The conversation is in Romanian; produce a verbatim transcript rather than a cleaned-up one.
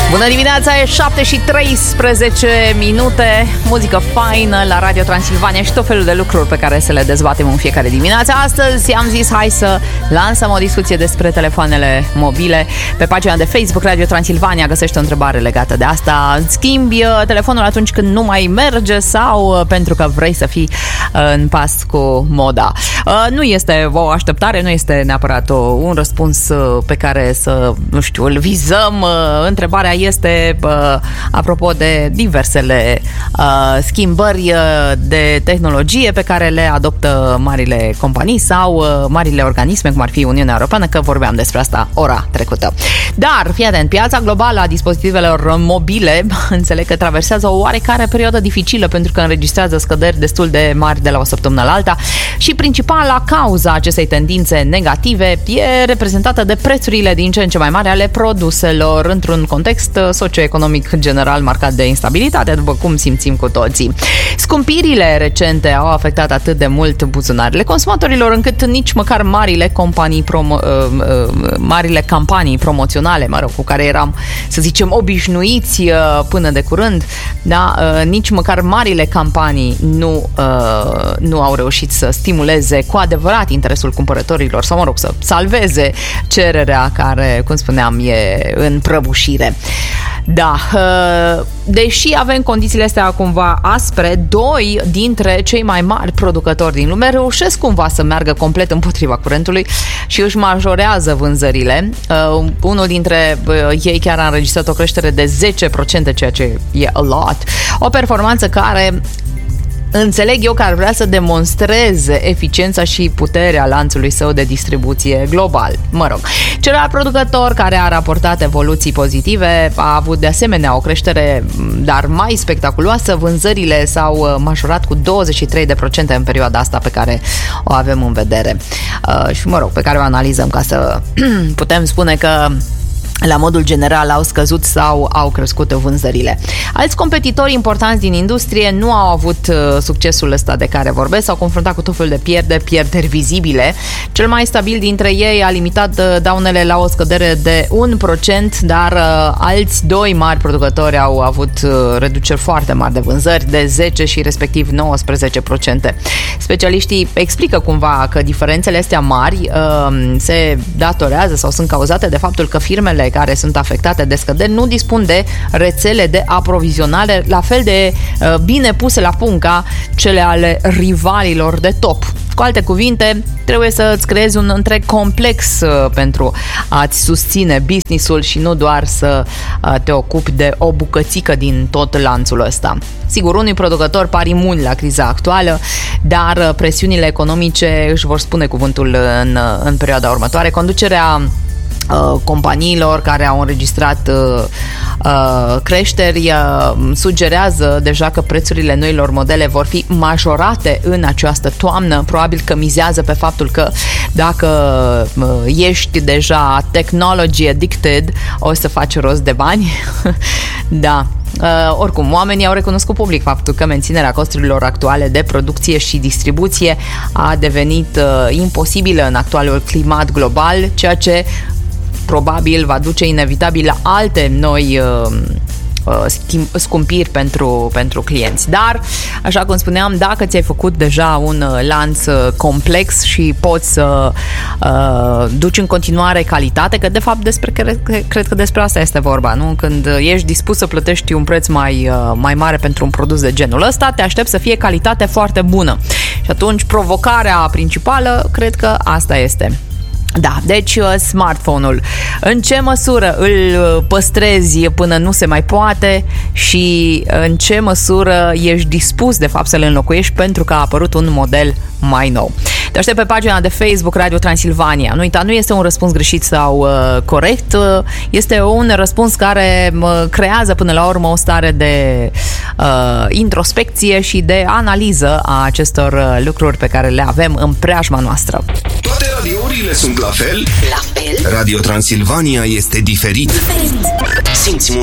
Bună dimineața, e șapte și treisprezece minute, muzică faină la Radio Transilvania și tot felul de lucruri pe care să le dezbatem în fiecare dimineață. Astăzi am zis hai să lansăm o discuție despre telefoanele mobile. Pe pagina de Facebook Radio Transilvania găsești o întrebare legată de asta. Schimbi telefonul atunci când nu mai merge sau pentru că vrei să fii în pas cu moda? Nu este o așteptare, nu este neapărat un răspuns pe care să, nu știu, îl vizăm. Întrebarea este uh, apropo de diversele uh, schimbări de tehnologie pe care le adoptă marile companii sau uh, marile organisme, cum ar fi Uniunea Europeană, că vorbeam despre asta ora trecută. Dar, fii atent, piața globală a dispozitivelor mobile înțeleg că traversează o oarecare perioadă dificilă pentru că înregistrează scăderi destul de mari de la o săptămână la alta și principala cauza acestei tendințe negative e reprezentată de prețurile din ce în ce mai mari ale produselor într-un context socioeconomic general marcat de instabilitate, după cum simțim cu toții. Scumpirile recente au afectat atât de mult buzunarele consumatorilor încât nici măcar marile companii promo, uh, uh, marile campanii promoționale, mă rog, cu care eram, să zicem, obișnuiți uh, până de curând, da, uh, nici măcar marile campanii nu, uh, nu au reușit să stimuleze cu adevărat interesul cumpărătorilor sau, mă rog, să salveze cererea care, cum spuneam, e în prăbușire. Da, deși avem condițiile astea cumva aspre, doi dintre cei mai mari producători din lume reușesc cumva să meargă complet împotriva curentului și își majorează vânzările. Unul dintre ei chiar a înregistrat o creștere de zece la sută, ceea ce e a lot. O performanță care înțeleg eu că ar vrea să demonstreze eficiența și puterea lanțului său de distribuție global. Mă rog, celălalt producător care a raportat evoluții pozitive a avut de asemenea o creștere, dar mai spectaculoasă. Vânzările s-au majorat cu douăzeci și trei la sută în perioada asta pe care o avem în vedere. Uh, și mă rog, pe care o analizăm ca să putem spune că la modul general au scăzut sau au crescut vânzările. Alți competitori importanți din industrie nu au avut uh, succesul ăsta de care vorbesc, s-au confruntat cu tot felul de pierderi, pierderi vizibile. Cel mai stabil dintre ei a limitat uh, daunele la o scădere de un procent, dar uh, alți doi mari producători au avut uh, reduceri foarte mari de vânzări, de zece și respectiv nouăsprezece la sută. Specialiștii explică cumva că diferențele astea mari uh, se datorează sau sunt cauzate de faptul că firmele care sunt afectate de scăderi nu dispun de rețele de aprovizionare la fel de uh, bine puse la punct ca cele ale rivalilor de top. Cu alte cuvinte, trebuie să îți creezi un întreg complex uh, pentru a-ți susține business-ul și nu doar să uh, te ocupi de o bucățică din tot lanțul ăsta. Sigur, unui producător par imuni la criza actuală, dar uh, presiunile economice își vor spune cuvântul în, uh, în perioada următoare. Conducerea companiilor care au înregistrat uh, uh, creșteri uh, sugerează deja că prețurile noilor modele vor fi majorate în această toamnă. Probabil că mizează pe faptul că dacă uh, ești deja technology addicted, o să faci rost de bani. Da. Uh, oricum, oamenii au recunoscut public faptul că menținerea costurilor actuale de producție și distribuție a devenit uh, imposibilă în actualul climat global, ceea ce probabil va duce inevitabil la alte noi uh, uh, scumpiri pentru, pentru clienți. Dar, așa cum spuneam, dacă ți-ai făcut deja un uh, lanț uh, complex și poți să uh, duci în continuare calitate, că de fapt despre, cred, cred că despre asta este vorba, nu? Când ești dispus să plătești un preț mai, uh, mai mare pentru un produs de genul ăsta, te aștepți să fie calitate foarte bună. Și atunci provocarea principală, cred că asta este. Da, deci smartphone-ul, în ce măsură îl păstrezi până nu se mai poate și în ce măsură ești dispus de fapt să-l înlocuiești pentru că a apărut un model mai nou. Te aștept pe pagina de Facebook Radio Transilvania. Nu uita, nu este un răspuns greșit sau uh, corect, uh, este un răspuns care uh, creează până la urmă o stare de uh, introspecție și de analiză a acestor uh, lucruri pe care le avem în preajma noastră. Toate radiourile sunt la fel? La fel? Radio Transilvania este diferit. Diferit. Simți